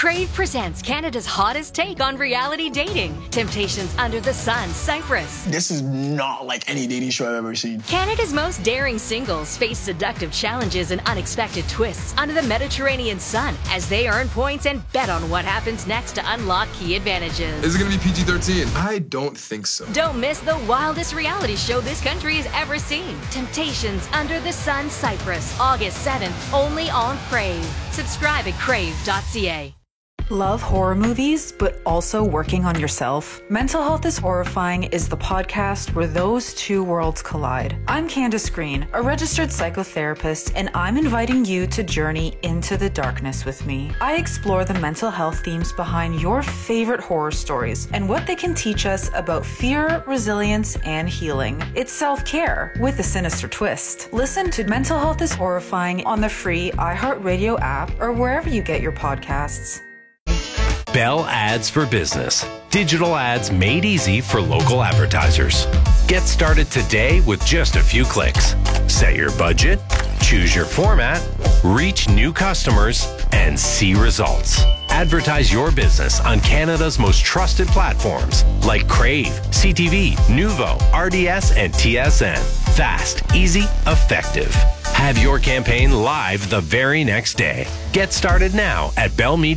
Crave presents Canada's hottest take on reality dating. Temptations Under the Sun, Cyprus. This is not like any dating show I've ever seen. Canada's most daring singles face seductive challenges and unexpected twists under the Mediterranean sun as they earn points and bet on what happens next to unlock key advantages. Is it going to be PG-13? I don't think so. Don't miss the wildest reality show this country has ever seen. Temptations Under the Sun, Cyprus, August 7th, only on Crave. Subscribe at crave.ca. Love horror movies, but also working on yourself? Mental Health is Horrifying is the podcast where those two worlds collide. I'm Candace Green, a registered psychotherapist, and I'm inviting you to journey into the darkness with me. I explore the mental health themes behind your favorite horror stories and what they can teach us about fear, resilience, and healing. It's self-care with a sinister twist. Listen to Mental Health is Horrifying on the free iHeartRadio app or wherever you get your podcasts. Bell Ads for Business. Digital ads made easy for local advertisers. Get started today with just a few clicks. Set your budget, choose your format, reach new customers, and see results. Advertise your business on Canada's most trusted platforms like Crave, CTV, Nuvo, RDS, and TSN. Fast, easy, effective. Have your campaign live the very next day. Get started now at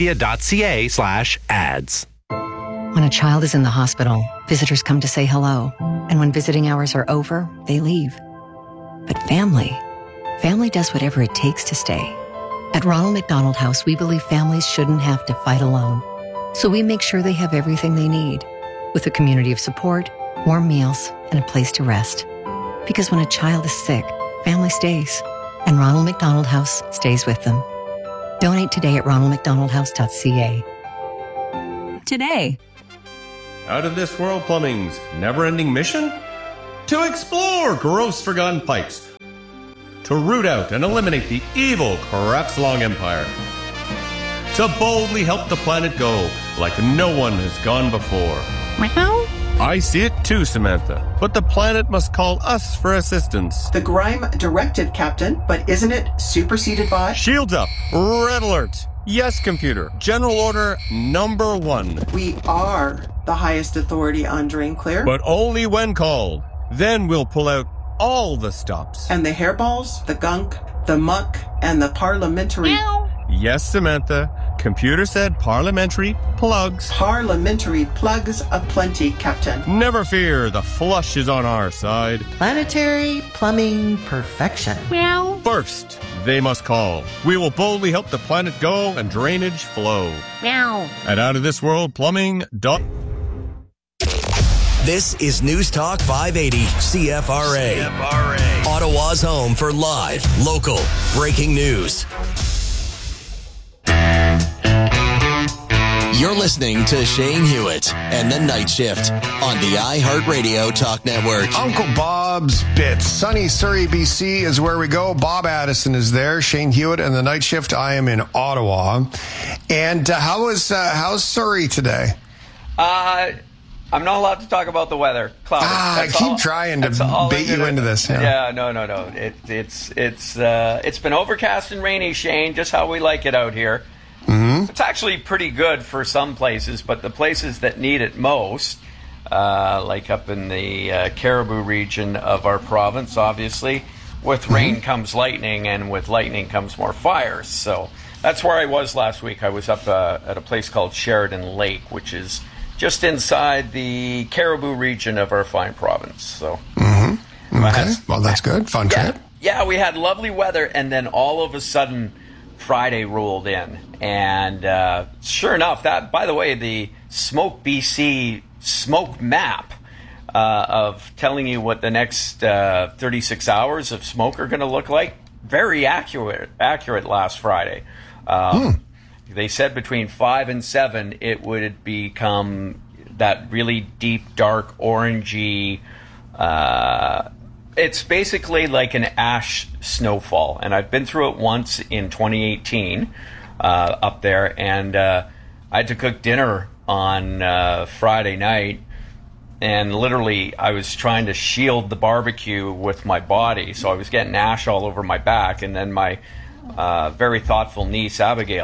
bellmedia.ca/ads. When a child is in the hospital, visitors come to say hello. And when visiting hours are over, they leave. But family does whatever it takes to stay. At Ronald McDonald House, we believe families shouldn't have to fight alone. So we make sure they have everything they need, with a community of support, warm meals, and a place to rest. Because when a child is sick, family stays, and Ronald McDonald House stays with them. Donate today at ronaldmcdonaldhouse.ca. Today. Out of This World Plumbing's never-ending mission? To explore gross forgotten pipes. To root out and eliminate the evil Kratz-Long Empire. To boldly help the planet go like no one has gone before. I see it too, Samantha. But the planet must call us for assistance. The Grime directive, Captain, but isn't it superseded by? Shields up. Red alert. Yes, computer. General order number 1. We are the highest authority on drain clear. But only when called. Then we'll pull out all the stops. And the hairballs, the gunk, the muck, and the parliamentary... Yes, Samantha. Computer said parliamentary plugs. Parliamentary plugs aplenty, Captain. Never fear, the flush is on our side. Planetary plumbing perfection. First, they must call. We will boldly help the planet go and drainage flow. At Out of This World Plumbing. This is News Talk 580 CFRA. Ottawa's home for live, local, breaking news. You're listening to Shane Hewitt and The Night Shift on the iHeartRadio Talk Network. Uncle Bob's Bits. Sunny Surrey, BC is where we go. Bob Addison is there. Shane Hewitt and The Night Shift. I am in Ottawa. And how's Surrey today? I'm not allowed to talk about the weather. Cloudy. I keep trying to bait you into this. Yeah, no. It's been overcast and rainy, Shane, just how we like it out here. Mm-hmm. It's actually pretty good for some places, but the places that need it most, like up in the Caribou region of our province, obviously, with rain comes lightning, and with lightning comes more fires. So that's where I was last week. I was up at a place called Sheridan Lake, which is just inside the Caribou region of our fine province. So, okay. Well, that's good. Fun trip. Yeah, we had lovely weather, and then all of a sudden, Friday rolled in, and sure enough, that, by the way, the Smoke BC smoke map of telling you what the next 36 hours of smoke are going to look like, very accurate last Friday. They said between 5 and 7 it would become that really deep, dark, orangey. It's basically like an ash snowfall, and I've been through it once in 2018 up there, and I had to cook dinner on Friday night, and literally I was trying to shield the barbecue with my body, so I was getting ash all over my back, and then my very thoughtful niece Abigail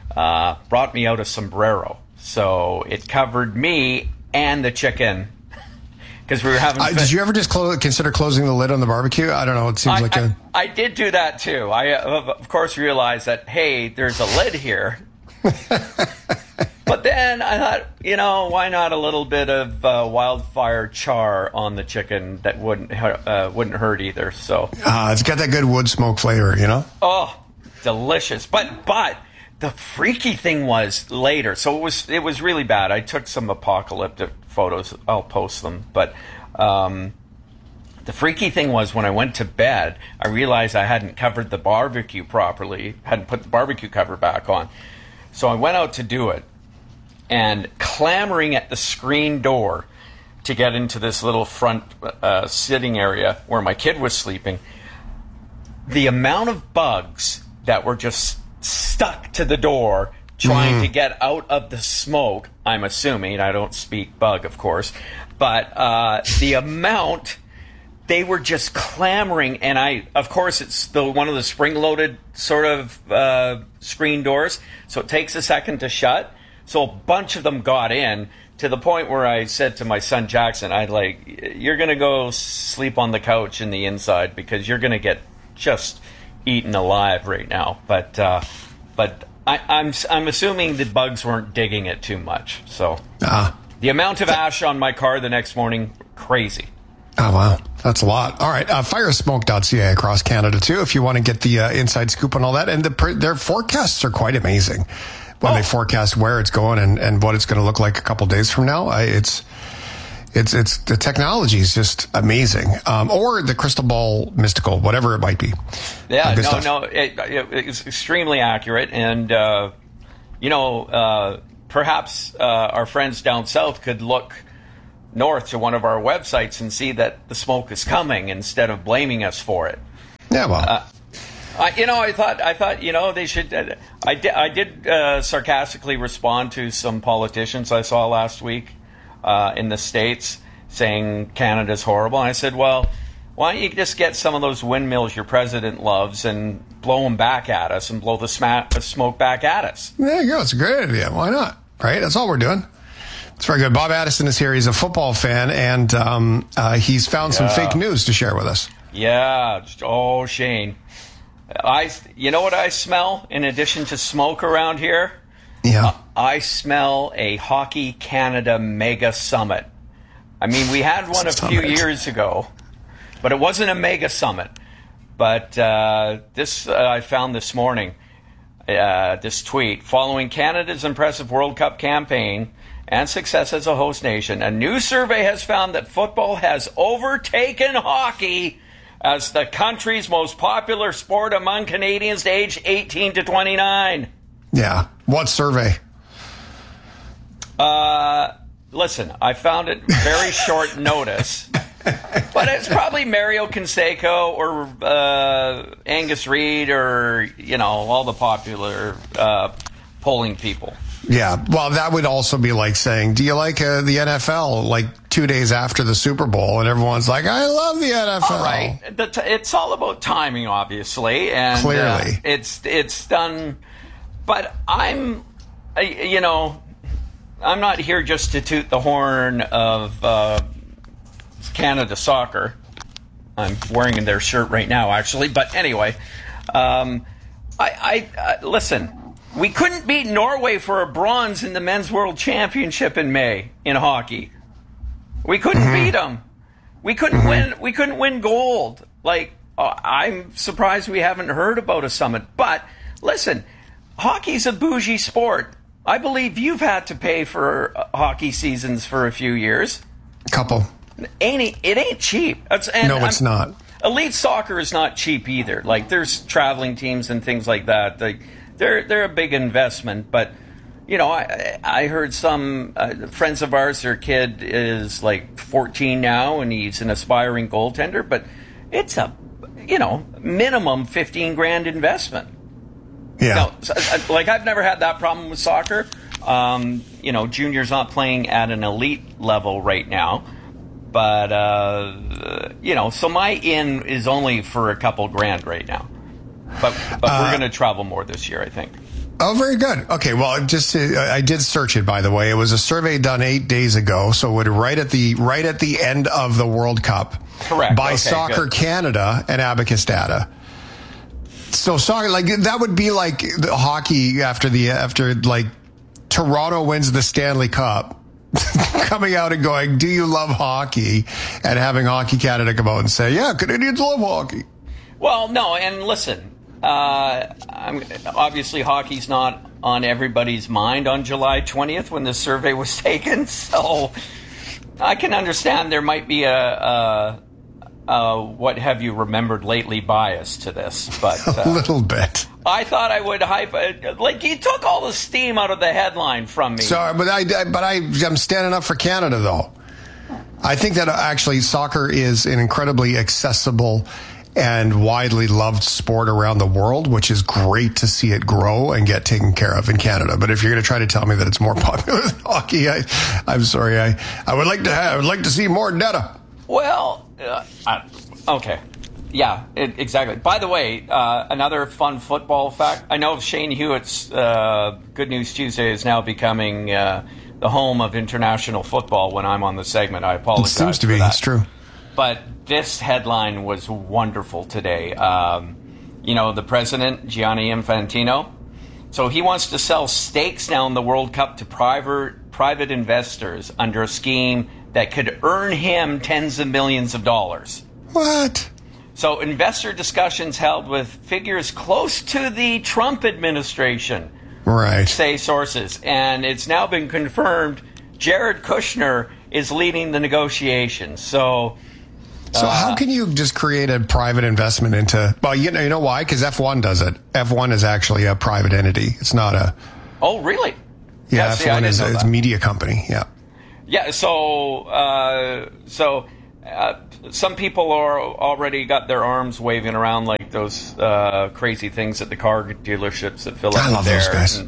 brought me out a sombrero. So it covered me and the chicken because we were having. Did you ever just consider closing the lid on the barbecue? I don't know. It seems I did do that too. I of course realized that hey, there's a lid here. But then I thought, why not a little bit of wildfire char on the chicken that wouldn't hurt either. So it's got that good wood smoke flavor, Oh, delicious. But the freaky thing was later. So it was really bad. I took some apocalyptic photos. I'll post them. But the freaky thing was when I went to bed, I realized I hadn't covered the barbecue properly, hadn't put the barbecue cover back on. So I went out to do it. And clamoring at the screen door to get into this little front sitting area where my kid was sleeping, the amount of bugs that were just stuck to the door trying to get out of the smoke, I'm assuming, I don't speak bug, of course, but the amount, they were just clamoring, and of course, it's one of the spring-loaded sort of screen doors, so it takes a second to shut. So a bunch of them got in to the point where I said to my son Jackson, you're going to go sleep on the couch in the inside because you're going to get just eaten alive right now. But I'm assuming the bugs weren't digging it too much. So the amount of ash on my car the next morning, crazy. Oh, wow. That's a lot. All right. Firesmoke.ca across Canada, too, if you want to get the inside scoop on all that. And their forecasts are quite amazing. When they forecast where it's going and what it's going to look like a couple days from now, it's the technology is just amazing. Or the crystal ball mystical, whatever it might be. Yeah, it's extremely accurate, and perhaps our friends down south could look north to one of our websites and see that the smoke is coming instead of blaming us for it. Yeah, well. I thought, they should. I did sarcastically respond to some politicians I saw last week in the States saying Canada's horrible. And I said, well, why don't you just get some of those windmills your president loves and blow them back at us and blow the smoke back at us? There you go. It's a great idea. Why not? Right? That's all we're doing. It's very good. Bob Addison is here. He's a football fan, and he's found some fake news to share with us. Yeah. Oh, Shane. You know what I smell in addition to smoke around here? Yeah. I smell a Hockey Canada mega summit. I mean, we had one a few years ago, but it wasn't a mega summit. But this I found this morning, this tweet. Following Canada's impressive World Cup campaign and success as a host nation, a new survey has found that football has overtaken hockey as the country's most popular sport among Canadians aged 18 to 29. Yeah. What survey? Listen, I found it very short notice, but it's probably Mario Canseco or Angus Reid or, all the popular polling people. Yeah, well, that would also be like saying, do you like the NFL, like 2 days after the Super Bowl? And everyone's like, I love the NFL. All right. It's all about timing, obviously. And clearly. It's done. But I'm not here just to toot the horn of Canada soccer. I'm wearing their shirt right now, actually. But anyway, listen. We couldn't beat Norway for a bronze in the Men's World Championship in May in hockey. We couldn't beat them. We couldn't win. We couldn't win gold. I'm surprised we haven't heard about a summit. But listen, hockey's a bougie sport. I believe you've had to pay for hockey seasons for a few years. A couple. It ain't cheap. It's not. Elite soccer is not cheap either. There's traveling teams and things like that. They're a big investment, but I heard some friends of ours, their kid is 14 now, and he's an aspiring goaltender, but it's a minimum $15,000 investment. Yeah. I've never had that problem with soccer. Junior's not playing at an elite level right now, but so my in is only for a couple grand right now. But we're going to travel more this year, I think. Oh, very good. Okay, well, I did search it, by the way. It was a survey done 8 days ago, so right at the end of the World Cup. Correct. By Okay, Soccer good. Canada and Abacus Data. So soccer, like that would be like the hockey after like Toronto wins the Stanley Cup, coming out and going, "Do you love hockey?" and having Hockey Canada come out and say, "Yeah, Canadians love hockey." Well, no, and listen, obviously hockey's not on everybody's mind on July 20th when the survey was taken, so I can understand there might be a what have you remembered lately bias to this, but a little bit. I thought I would hype it. Like, you took all the steam out of the headline from me. Sorry, but I'm standing up for Canada, though. I think that actually soccer is an incredibly accessible and widely loved sport around the world, which is great to see it grow and get taken care of in Canada. But if you're going to try to tell me that it's more popular than hockey, I'm sorry. I would like to see more data. Well, okay. Yeah, exactly. By the way, another fun football fact. I know Shane Hewitt's Good News Tuesday is now becoming the home of international football when I'm on the segment. I apologize. It seems to be. It's true. But this headline was wonderful today. The president, Gianni Infantino, so he wants to sell stakes now in the World Cup to private investors under a scheme that could earn him tens of millions of dollars. What? So investor discussions held with figures close to the Trump administration, right, say sources. And it's now been confirmed Jared Kushner is leading the negotiations. So how can you just create a private investment into... Well, you know why? Because F1 does it. F1 is actually a private entity. It's not a... Oh, really? Yeah, F1 is a media company, yeah. Yeah, so some people are already got their arms waving around like those crazy things at the car dealerships that fill up. I love there. those guys.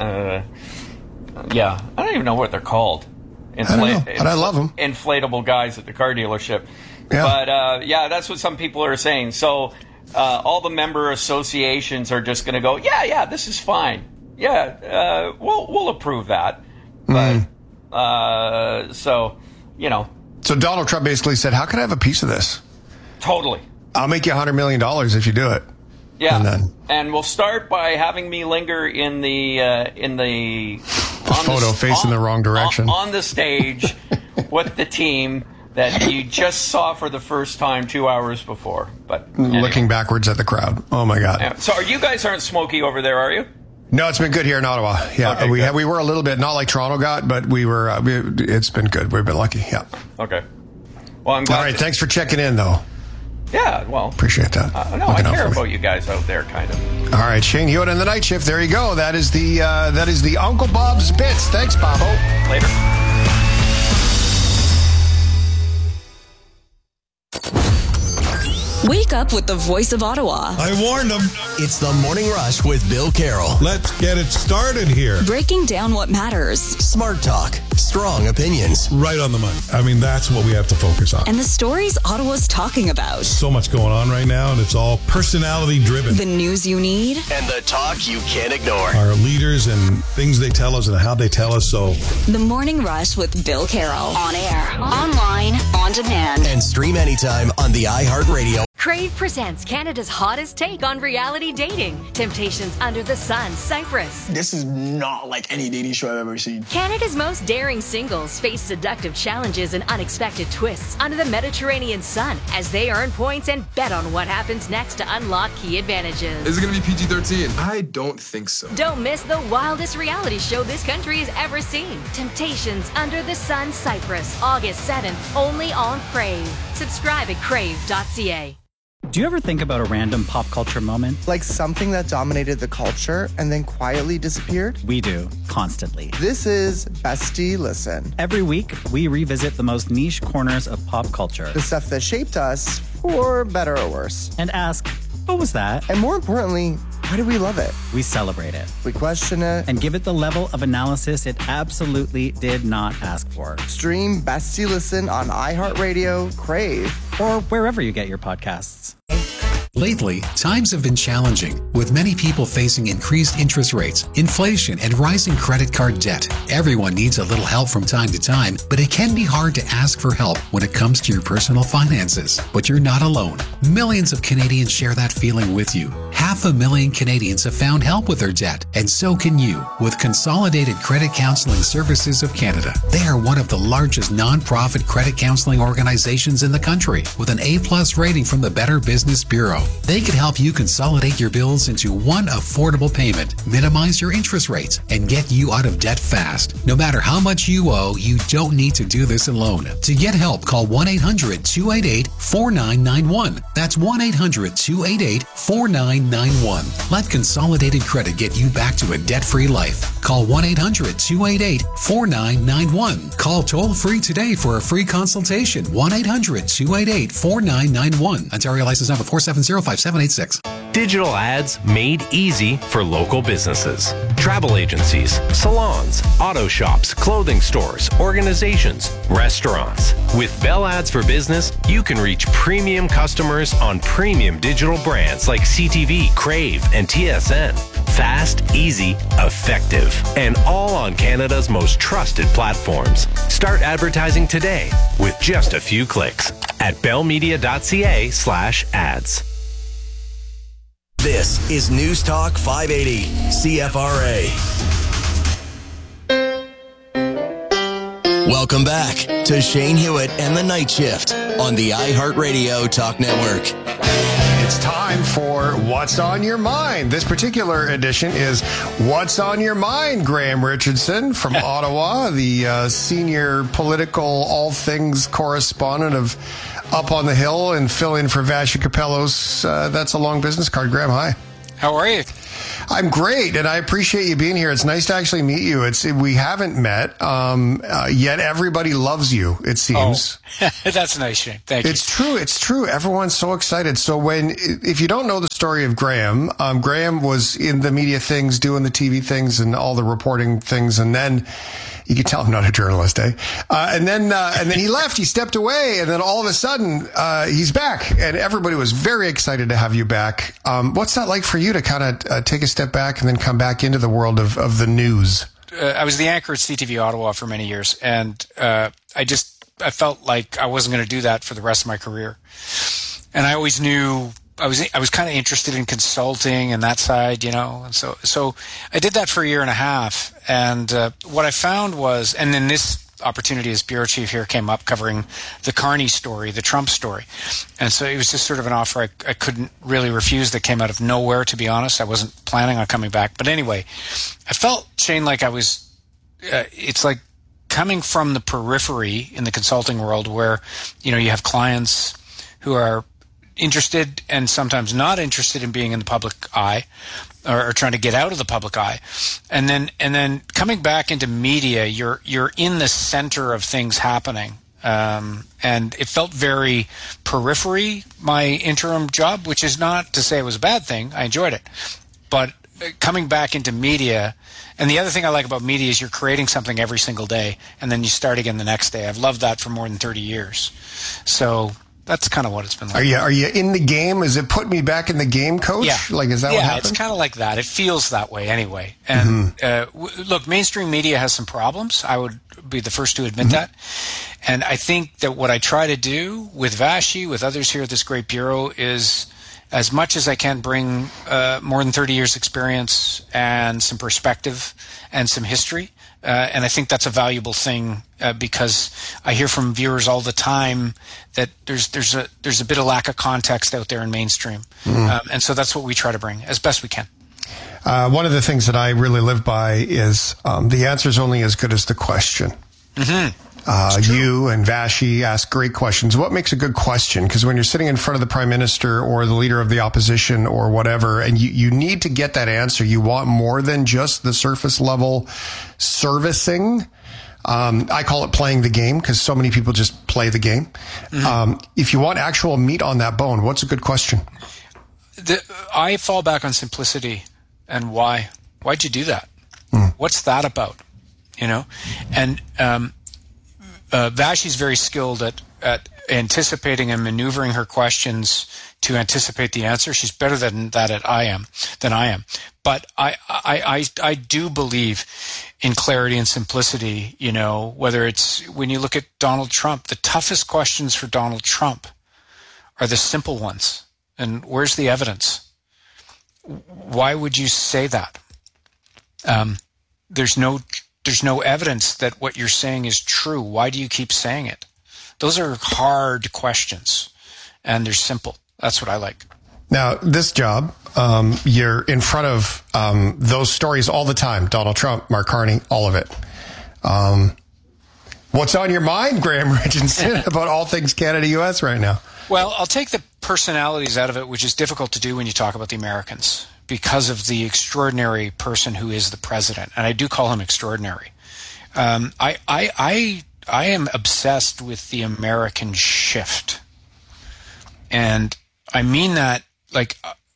Yeah, I don't even know what they're called. I don't know, but I love them. Inflatable guys at the car dealership. Yeah. But that's what some people are saying. So all the member associations are just going to go, yeah, this is fine. Yeah, we'll approve that. But so Donald Trump basically said, "How can I have a piece of this?" Totally. I'll make you $100 million if you do it. Yeah, and we'll start by having me linger in the photo facing the wrong direction on the stage with the team that you just saw for the first time 2 hours before. But anyway. Looking backwards at the crowd. Oh my God! Yeah. So you guys aren't smoky over there, are you? No, it's been good here in Ottawa. Yeah, okay, we were a little bit, not like Toronto got, but we were. It's been good. We've been lucky. Yeah. Okay. Well, I'm glad. All right. Thanks for checking in, though. Yeah. Well, appreciate that. No, I care about you guys out there, kind of. All right, Shane Hewitt and the Night Shift. There you go. That is the Uncle Bob's Bits. Thanks, Bobo. Later. Wake up with the voice of Ottawa. I warned them. It's the Morning Rush with Bill Carroll. Let's get it started here. Breaking down what matters. Smart talk. Strong opinions. Right on the money. I mean, that's what we have to focus on. And the stories Ottawa's talking about. So much going on right now, and it's all personality driven. The news you need. And the talk you can't ignore. Our leaders and things they tell us and how they tell us so. The Morning Rush with Bill Carroll. On air, online, on demand. And stream anytime on the iHeartRadio. Crave presents Canada's hottest take on reality dating. Temptations Under the Sun, Cyprus. This is not like any dating show I've ever seen. Canada's most daring singles face seductive challenges and unexpected twists under the Mediterranean sun as they earn points and bet on what happens next to unlock key advantages. Is it going to be PG-13? I don't think so. Don't miss the wildest reality show this country has ever seen. Temptations Under the Sun, Cyprus, August 7th, only on Crave. Subscribe at crave.ca. Do you ever think about a random pop culture moment? Like something that dominated the culture and then quietly disappeared? We do, constantly. This is Bestie Listen. Every week, we revisit the most niche corners of pop culture. The stuff that shaped us, for better or worse. And ask, what was that? And more importantly, why do we love it? We celebrate it. We question it. And give it the level of analysis it absolutely did not ask for. Stream Bestie Listen on iHeartRadio, Crave, or wherever you get your podcasts. Lately, times have been challenging, with many people facing increased interest rates, inflation, and rising credit card debt. Everyone needs a little help from time to time, but it can be hard to ask for help when it comes to your personal finances. But you're not alone. Millions of Canadians share that feeling with you. 500,000 Canadians have found help with their debt, and so can you with Consolidated Credit Counseling Services of Canada. They are one of the largest non-profit credit counseling organizations in the country, with an A+ rating from the Better Business Bureau. They could help you consolidate your bills into one affordable payment, minimize your interest rates, and get you out of debt fast. No matter how much you owe, you don't need to do this alone. To get help, call 1-800-288-4991. That's 1-800-288-4991. Let Consolidated Credit get you back to a debt-free life. Call 1-800-288-4991. Call toll-free today for a free consultation. 1-800-288-4991. Ontario license number 4705786. Digital ads made easy for local businesses. Travel agencies, salons, auto shops, clothing stores, organizations, restaurants. With Bell Ads for Business, you can reach premium customers on premium digital brands like CTV, Crave, and TSN. Fast, easy, effective, and all on Canada's most trusted platforms. Start advertising today with just a few clicks at bellmedia.ca/ads. This is News Talk 580, CFRA. Welcome back to Shane Hewitt and the Night Shift on the iHeartRadio Talk Network. It's time for What's on Your Mind. This particular edition is What's on Your Mind, Graham Richardson from Ottawa, the senior political all things correspondent of Up on the Hill and fill in for Vassy Capello's That's a Long Business Card. Graham, hi. How are you? I'm great, and I appreciate you being here. It's nice to actually meet you. We haven't met, yet everybody loves you, it seems. Oh, that's nice, Shane. Thank you. It's true. Everyone's so excited. So if you don't know the story of Graham, Graham was in the media things, doing the TV things and all the reporting things, and then you can tell I'm not a journalist, eh? And then he left. He stepped away, and then all of a sudden he's back, and everybody was very excited to have you back. What's that like for you to kind of take a step back and then come back into the world of the news? I was the anchor at CTV Ottawa for many years, and I felt like I wasn't going to do that for the rest of my career. And I always knew I was kind of interested in consulting and that side, you know. And so I did that for a year and a half. And what I found was, and then this opportunity as bureau chief here came up covering the Carney story, the Trump story. And so it was just sort of an offer I couldn't really refuse that came out of nowhere, to be honest. I wasn't planning on coming back. But anyway, I felt, Shane, like I was, it's like coming from the periphery in the consulting world where, you know, you have clients who are interested and sometimes not interested in being in the public eye or trying to get out of the public eye. And then coming back into media, you're in the center of things happening. And it felt very periphery, my interim job, which is not to say it was a bad thing. I enjoyed it. But coming back into media, and the other thing I like about media is you're creating something every single day, and then you start again the next day. I've loved that for more than 30 years. So that's kind of what it's been like. Are you in the game? Is it put me back in the game, coach? Yeah. Like, is that what happened? Yeah, it's kind of like that. It feels that way anyway. And look, mainstream media has some problems. I would be the first to admit that. And I think that what I try to do with Vassy, with others here at this great bureau, is as much as I can bring more than 30 years experience and some perspective and some history. And I think that's a valuable thing because I hear from viewers all the time that there's a bit of lack of context out there in mainstream. And so that's what we try to bring as best we can. One of the things that I really live by is the answer is only as good as the question. You and Vassy ask great questions. What makes a good question? Because when you're sitting in front of the Prime Minister or the leader of the opposition or whatever, and you need to get that answer, you want more than just the surface level servicing. I call it playing the game because so many people just play the game. If you want actual meat on that bone, what's a good question? I fall back on simplicity and why. Why'd you do that? What's that about? You know? And Vassy's very skilled at anticipating and maneuvering her questions to anticipate the answer. She's better than I am. But I do believe in clarity and simplicity, you know, whether it's when you look at Donald Trump, the toughest questions for Donald Trump are the simple ones. And where's the evidence? Why would you say that? There's no evidence that what you're saying is true. Why do you keep saying it? Those are hard questions, and they're simple. That's what I like. Now, this job, you're in front of those stories all the time. Donald Trump, Mark Carney, all of it. What's on your mind, Graham Richardson, about all things Canada-US right now? Well, I'll take the personalities out of it, which is difficult to do when you talk about the Americans, because of the extraordinary person who is the president. And I do call him extraordinary. I am obsessed with the American shift. And I mean that, like,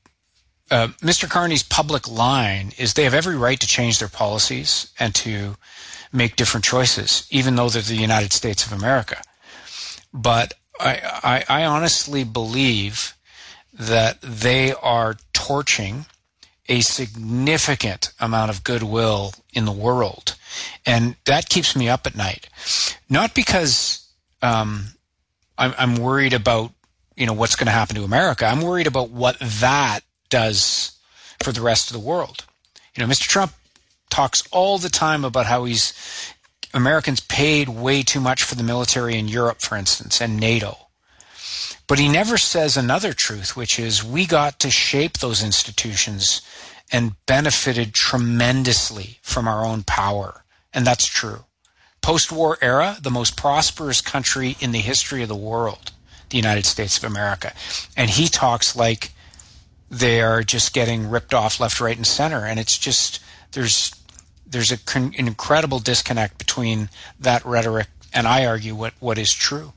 Mr. Carney's public line is they have every right to change their policies and to make different choices, even though they're the United States of America. But I honestly believe that they are torching a significant amount of goodwill in the world. And that keeps me up at night. Not because I'm worried about, you know, what's going to happen to America. I'm worried about what that does for the rest of the world. You know, Mr. Trump talks all the time about how Americans paid way too much for the military in Europe, for instance, and NATO. But he never says another truth, which is we got to shape those institutions and benefited tremendously from our own power. And that's true. Post-war era, the most prosperous country in the history of the world, the United States of America. And he talks like they are just getting ripped off left, right, and center. And it's just, there's an incredible disconnect between that rhetoric and, I argue, what is true.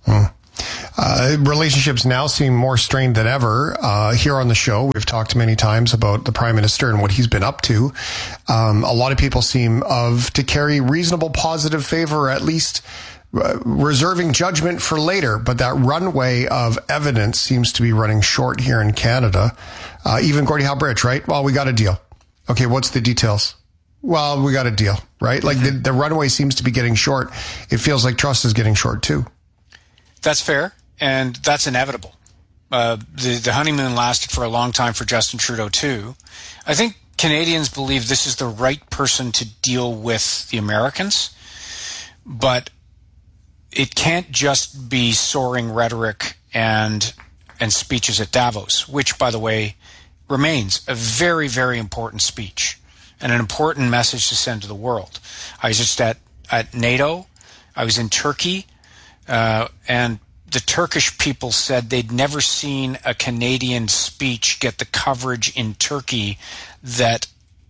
Relationships now seem more strained than ever. Here on the show, we've talked many times about the Prime Minister and what he's been up to. A lot of people seem to carry reasonable positive favor, at least reserving judgment for later. But that runway of evidence seems to be running short here in Canada. Even Gordie Howe Bridge, right? Well, we got a deal. Okay, what's the details? Well, we got a deal, right? Like the runway seems to be getting short. It feels like trust is getting short too. That's fair, and that's inevitable. The honeymoon lasted for a long time for Justin Trudeau too. I think Canadians believe this is the right person to deal with the Americans, but it can't just be soaring rhetoric and speeches at Davos, which, by the way, remains a very, very important speech and an important message to send to the world. I was just at NATO. I was in Turkey. And the Turkish people said they'd never seen a Canadian speech get the coverage in Turkey that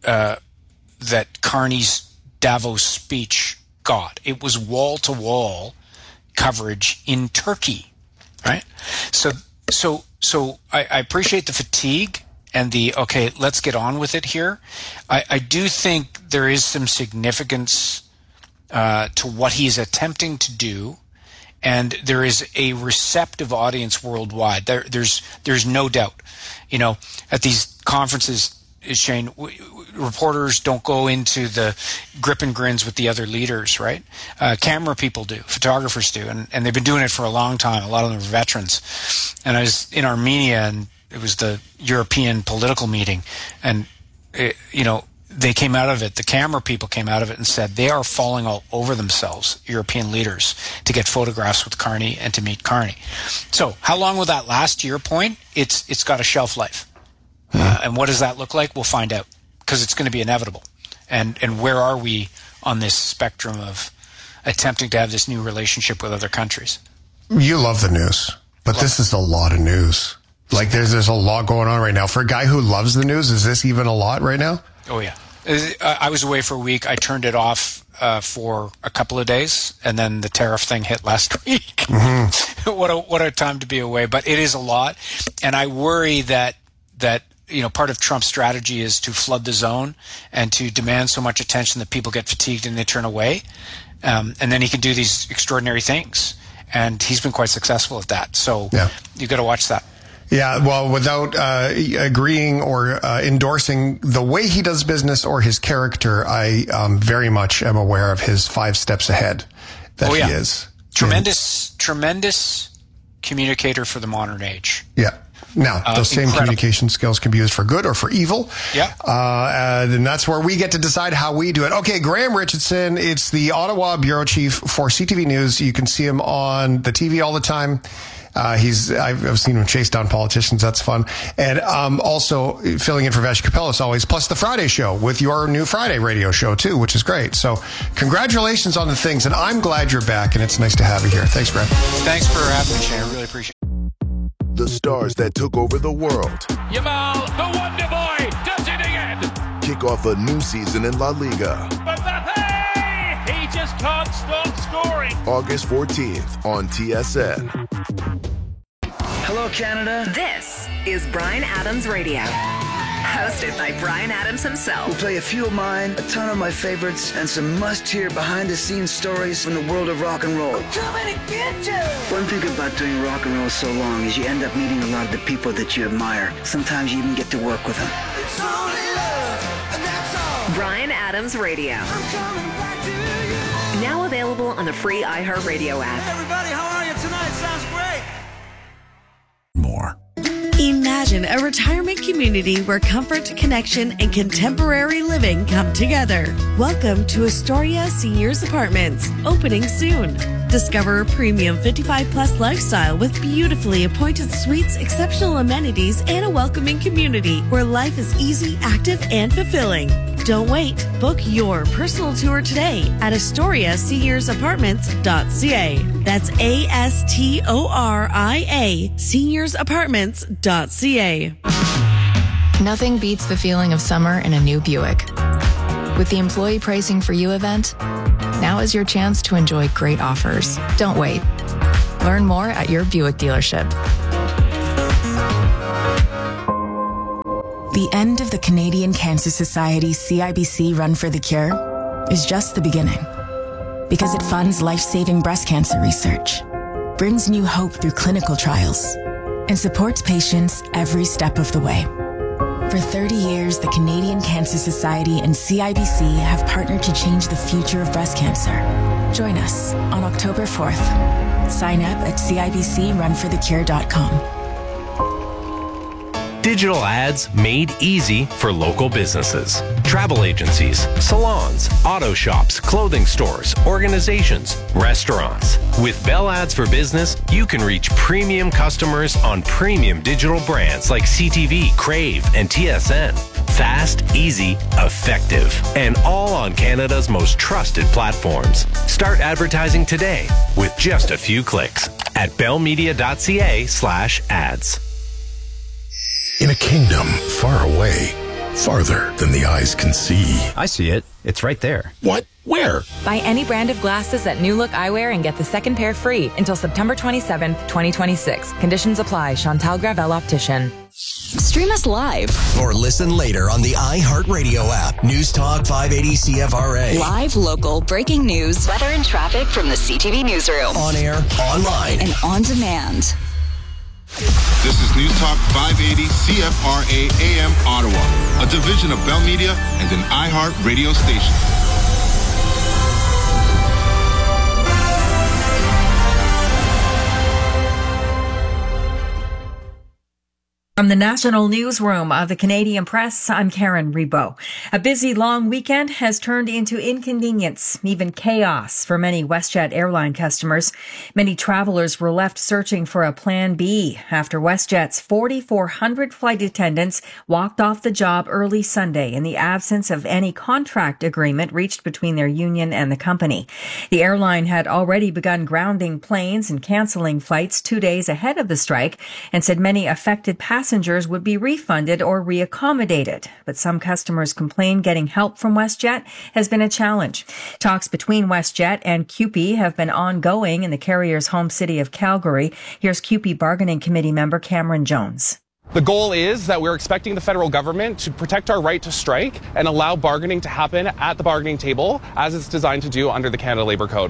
Carney's Davos speech got. It was wall-to-wall coverage in Turkey, right? So I appreciate the fatigue and okay, let's get on with it here. I do think there is some significance to what he's attempting to do. And there is a receptive audience worldwide. There's no doubt. You know, at these conferences, Shane, reporters don't go into the grip and grins with the other leaders, right? Camera people do, photographers do, and they've been doing it for a long time. A lot of them are veterans. And I was in Armenia, and it was the European political meeting, and they came out of it, the camera people came out of it and said they are falling all over themselves, European leaders, to get photographs with Carney and to meet Carney. So how long will that last? To your point, it's got a shelf life. And what does that look like? We'll find out, because it's going to be inevitable. And where are we on this spectrum of attempting to have this new relationship with other countries? You love the news, but this is a lot of news. Like there's a lot going on right now. For a guy who loves the news, is this even a lot right now? Oh, yeah. I was away for a week. I turned it off for a couple of days, and then the tariff thing hit last week. Mm-hmm. What a time to be away. But it is a lot, and I worry that part of Trump's strategy is to flood the zone and to demand so much attention that people get fatigued and they turn away, and then he can do these extraordinary things. and he's been quite successful at that. So you got to watch that. Yeah, well, without agreeing or endorsing the way he does business or his character, I very much am aware of his 5 steps ahead that he is. Tremendous Communicator for the modern age. Yeah. Now, those same communication skills can be used for good or for evil. Yeah. And that's where we get to decide how we do it. Okay, Graham Richardson, it's the Ottawa bureau chief for CTV News. You can see him on the TV all the time. I've seen him chase down politicians. That's fun. And also filling in for Vash Capel as always, plus the Friday show with your new Friday radio show too, which is great. So congratulations on the things, and I'm glad you're back, and it's nice to have you here. Thanks, Graham. Thanks for having me, Shane. I really appreciate it. The stars that took over the world. Yamal, the Wonder Boy, does it again. Kick off a new season in La Liga. Mbappe, he just can't stop scoring. August 14th on TSN. Hello, Canada. This is Bryan Adams Radio. Hosted by Bryan Adams himself. We'll play a few of mine, a ton of my favorites, and some must-hear behind-the-scenes stories from the world of rock and roll. I'm coming to get you! One thing about doing rock and roll so long is you end up meeting a lot of the people that you admire. Sometimes you even get to work with them. It's only love, and that's all. Bryan Adams Radio. I'm coming back to you. Now available on the free iHeartRadio app. Hey everybody, how are you tonight? Sounds great. More. Imagine a retirement community where comfort, connection, and contemporary living come together. Welcome to Astoria Seniors Apartments, opening soon. Discover a premium 55-plus lifestyle with beautifully appointed suites, exceptional amenities, and a welcoming community where life is easy, active, and fulfilling. Don't wait. Book your personal tour today at AstoriaSeniorsApartments.ca. That's ASTORIA SeniorsApartments.ca. Nothing beats the feeling of summer in a new Buick. With the Employee Pricing for You event, now is your chance to enjoy great offers. Don't wait. Learn more at your Buick dealership. The end of the Canadian Cancer Society CIBC Run for the Cure is just the beginning, because it funds life-saving breast cancer research, brings new hope through clinical trials, and supports patients every step of the way. For 30 years, the Canadian Cancer Society and CIBC have partnered to change the future of breast cancer. Join us on October 4th. Sign up at CIBCRunforthecure.com. Digital ads made easy for local businesses. Travel agencies, salons, auto shops, clothing stores, organizations, restaurants. With Bell Ads for Business, you can reach premium customers on premium digital brands like CTV, Crave, and TSN. Fast, easy, effective, and all on Canada's most trusted platforms. Start advertising today with just a few clicks at bellmedia.ca/ads. In a kingdom far away, farther than the eyes can see. I see it. It's right there. What? Where? Buy any brand of glasses at New Look Eyewear and get the second pair free until September 27th, 2026. Conditions apply. Chantal Gravel Optician. Stream us live. Or listen later on the iHeartRadio app. News Talk 580 CFRA. Live, local, breaking news, weather and traffic from the CTV newsroom. On air, online, and on demand. This is News Talk 580 CFRA AM Ottawa, a division of Bell Media and an iHeart radio station. From the National Newsroom of the Canadian Press, I'm Karen Rebo. A busy long weekend has turned into inconvenience, even chaos for many WestJet airline customers. Many travelers were left searching for a plan B after WestJet's 4,400 flight attendants walked off the job early Sunday in the absence of any contract agreement reached between their union and the company. The airline had already begun grounding planes and canceling flights 2 days ahead of the strike and said many affected passengers would be refunded or reaccommodated. But some customers complain getting help from WestJet has been a challenge. Talks between WestJet and CUPE have been ongoing in the carrier's home city of Calgary. Here's CUPE Bargaining Committee member Cameron Jones. The goal is that we're expecting the federal government to protect our right to strike and allow bargaining to happen at the bargaining table as it's designed to do under the Canada Labour Code.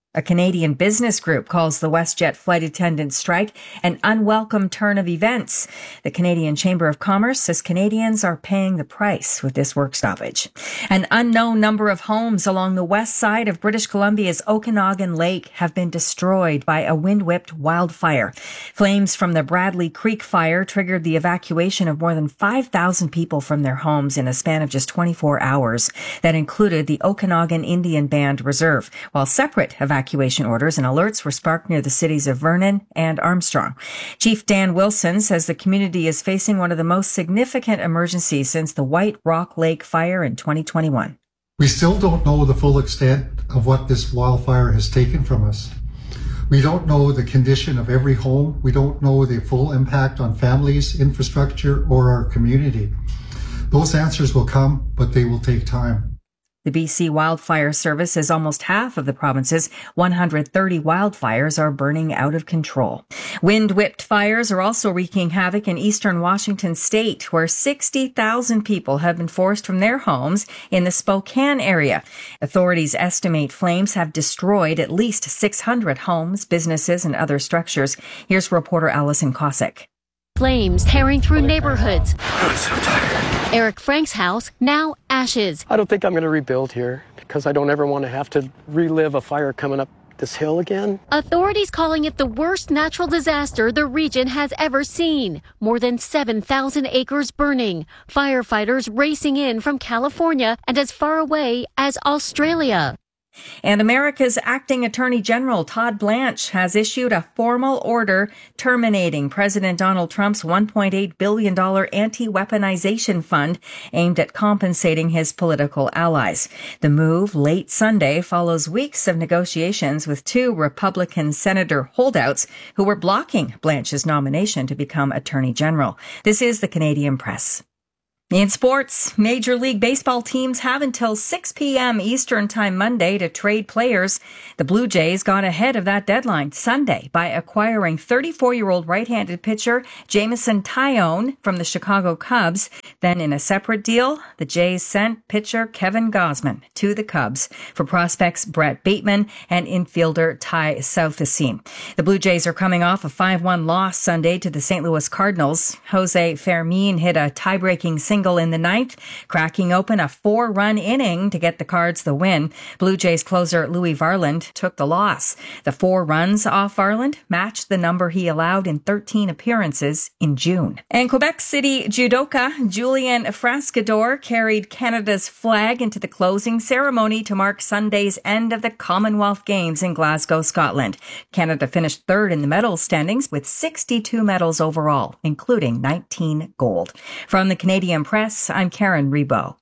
A Canadian business group calls the WestJet flight attendant strike an unwelcome turn of events. The Canadian Chamber of Commerce says Canadians are paying the price with this work stoppage. An unknown number of homes along the west side of British Columbia's Okanagan Lake have been destroyed by a wind-whipped wildfire. Flames from the Bradley Creek fire triggered the evacuation of more than 5,000 people from their homes in a span of just 24 hours. That included the Okanagan Indian Band Reserve, while separate evacuation orders and alerts were sparked near the cities of Vernon and Armstrong. Chief Dan Wilson says the community is facing one of the most significant emergencies since the White Rock Lake fire in 2021. We still don't know the full extent of what this wildfire has taken from us. We don't know the condition of every home. We don't know the full impact on families, infrastructure, or our community. Those answers will come, but they will take time. The BC Wildfire Service says almost half of the province's 130 wildfires are burning out of control. Wind-whipped fires are also wreaking havoc in eastern Washington state, where 60,000 people have been forced from their homes in the Spokane area. Authorities estimate flames have destroyed at least 600 homes, businesses, and other structures. Here's reporter Allison Cossack. Flames tearing through neighborhoods. I'm so tired. Eric Frank's house, now ashes. I don't think I'm going to rebuild here because I don't ever want to have to relive a fire coming up this hill again. Authorities calling it the worst natural disaster the region has ever seen. More than 7,000 acres burning. Firefighters racing in from California and as far away as Australia. And America's acting Attorney General Todd Blanche has issued a formal order terminating President Donald Trump's $1.8 billion anti-weaponization fund aimed at compensating his political allies. The move, late Sunday, follows weeks of negotiations with two Republican senator holdouts who were blocking Blanche's nomination to become Attorney General. This is the Canadian Press. In sports, Major League Baseball teams have until 6 p.m. Eastern Time Monday to trade players. The Blue Jays got ahead of that deadline Sunday by acquiring 34-year-old right-handed pitcher Jameson Taillon from the Chicago Cubs. Then in a separate deal, the Jays sent pitcher Kevin Gausman to the Cubs for prospects Brett Bateman and infielder Ty Southesine. The Blue Jays are coming off a 5-1 loss Sunday to the St. Louis Cardinals. Jose Fermin hit a tie-breaking single in the ninth, cracking open a 4-run inning to get the Cards the win. Blue Jays closer Louis Varland took the loss. The 4 runs off Varland matched the number he allowed in 13 appearances in June. And Quebec City judoka Julien Frascador carried Canada's flag into the closing ceremony to mark Sunday's end of the Commonwealth Games in Glasgow, Scotland. Canada finished third in the medal standings with 62 medals overall, including 19 gold. From the Canadian Press, I'm Karen Rebo.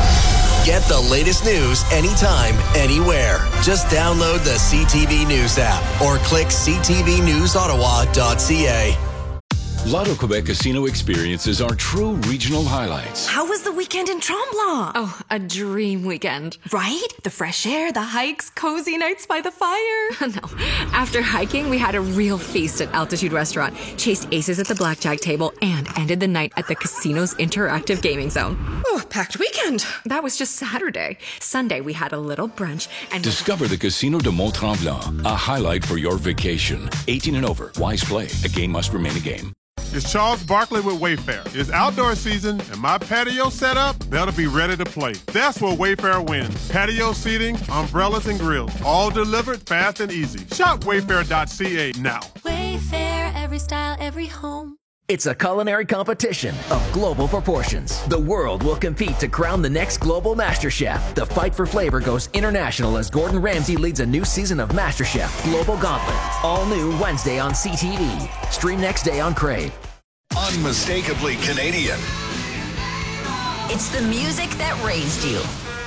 Get the latest news anytime, anywhere. Just download the CTV News app or click ctvnewsottawa.ca. Lotto Quebec Casino experiences are true regional highlights. How was the weekend in Tremblant? Oh, a dream weekend. Right? The fresh air, the hikes, cozy nights by the fire. No. After hiking, we had a real feast at Altitude Restaurant, chased aces at the blackjack table, and ended the night at the casino's interactive gaming zone. Oh, packed weekend. That was just Saturday. Sunday, we had a little brunch and... Discover the Casino de Mont-Tremblant, a highlight for your vacation. 18 and over. Wise play. A game must remain a game. It's Charles Barkley with Wayfair. It's outdoor season, and my patio setup better be ready to play. That's where Wayfair wins. Patio seating, umbrellas, and grills, all delivered fast and easy. Shop wayfair.ca now. Wayfair, every style, every home. It's a culinary competition of global proportions. The world will compete to crown the next global MasterChef. The fight for flavor goes international as Gordon Ramsay leads a new season of MasterChef Global Gauntlet. All new Wednesday on CTV. Stream next day on Crave. Unmistakably Canadian. It's the music that raised you.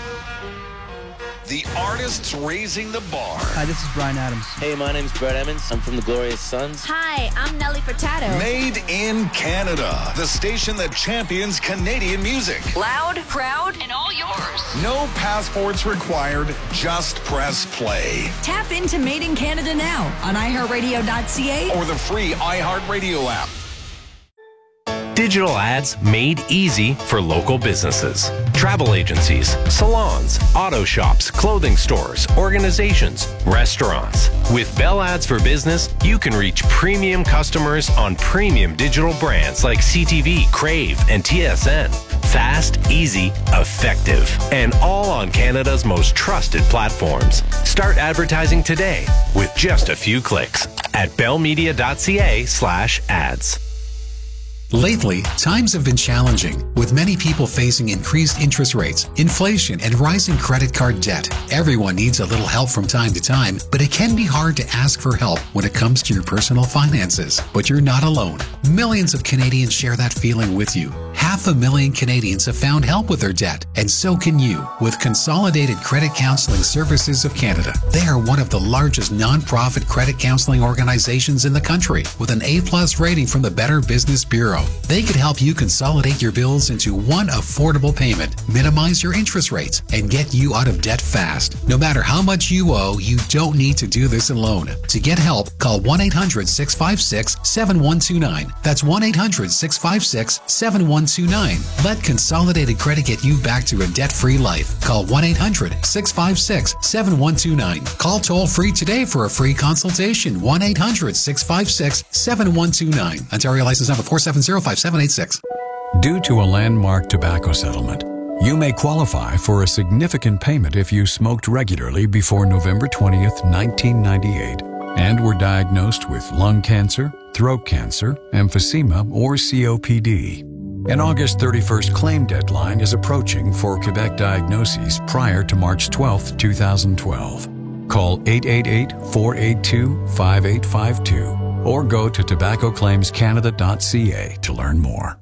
The artists raising the bar. Hi, this is Bryan Adams. Hey, my name's Brett Emmons. I'm from the Glorious Sons. Hi, I'm Nelly Furtado. Made in Canada. The station that champions Canadian music. Loud, proud, and all yours. No passports required. Just press play. Tap into Made in Canada now on iHeartRadio.ca or the free iHeartRadio app. Digital ads made easy for local businesses. Travel agencies, salons, auto shops, clothing stores, organizations, restaurants. With Bell Ads for Business, you can reach premium customers on premium digital brands like CTV, Crave, and TSN. Fast, easy, effective, and all on Canada's most trusted platforms. Start advertising today with just a few clicks at bellmedia.ca/ads. Lately, times have been challenging, with many people facing increased interest rates, inflation, and rising credit card debt. Everyone needs a little help from time to time, but it can be hard to ask for help when it comes to your personal finances. But you're not alone. Millions of Canadians share that feeling with you. 500,000 Canadians have found help with their debt, and so can you with Consolidated Credit Counseling Services of Canada. They are one of the largest non-profit credit counseling organizations in the country, with an A+ rating from the Better Business Bureau. They could help you consolidate your bills into one affordable payment, minimize your interest rates, and get you out of debt fast. No matter how much you owe, you don't need to do this alone. To get help, call 1-800-656-7129. That's 1-800-656-7129. Let Consolidated Credit get you back to a debt-free life. Call 1-800-656-7129. Call toll-free today for a free consultation. 1-800-656-7129. Ontario license number 4705786. Due to a landmark tobacco settlement, you may qualify for a significant payment if you smoked regularly before November 20th, 1998, and were diagnosed with lung cancer, throat cancer, emphysema, or COPD. An August 31st claim deadline is approaching for Quebec diagnoses prior to March 12, 2012. Call 888-482-5852 or go to tobaccoclaimscanada.ca to learn more.